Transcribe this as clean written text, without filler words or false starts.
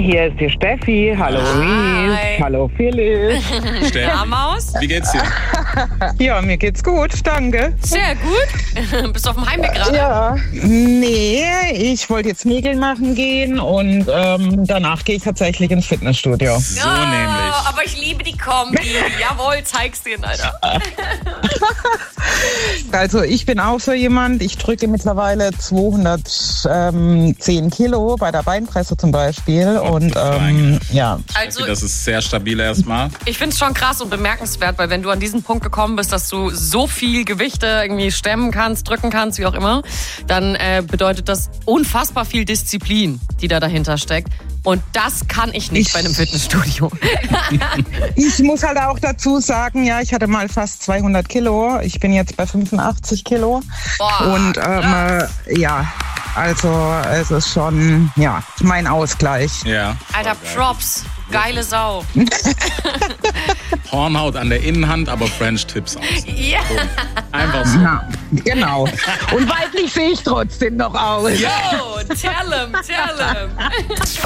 hier ist die Steffi. Hallo Ries. Hallo Philipp. Steffi, Maus? wie geht's dir? Ja, mir geht's gut, danke. Sehr gut. Bist du auf dem Heimweg gerade? Ja, nee, ich wollte jetzt Nägel machen gehen und danach gehe ich tatsächlich ins Fitnessstudio. So nämlich. Aber ich liebe die Kombi. Jawohl, zeig's dir, Alter. Also ich bin auch so jemand, ich drücke mittlerweile 210 Kilo bei der Beinpresse zum Beispiel. Und ja. Also, das ist sehr stabil erstmal. ich find's schon krass und bemerkenswert, weil wenn du an diesen Punkt gekommen bist, dass du so viel Gewichte irgendwie stemmen kannst, drücken kannst, wie auch immer, dann bedeutet das unfassbar viel Disziplin, die da dahinter steckt. Und das kann ich nicht bei einem Fitnessstudio. Ich muss halt auch dazu sagen, ja, ich hatte mal fast 200 Kilo. Ich bin jetzt bei 85 Kilo. Boah, und ja, also es ist schon, ja, mein Ausgleich. Ja. Alter, Props. Geile Sau. Hornhaut an der Innenhand, aber French Tips aus. Ja. So. Einfach so. Ja, genau. Und weiblich sehe ich trotzdem noch aus. Yo, tell him.